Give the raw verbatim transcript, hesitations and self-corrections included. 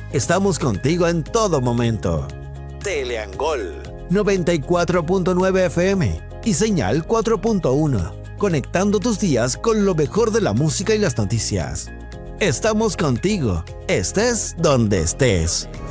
Estamos contigo en todo momento. Teleangol noventa y cuatro punto nueve F M y señal cuatro punto uno, conectando tus días con lo mejor de la música y las noticias. Estamos contigo, estés donde estés.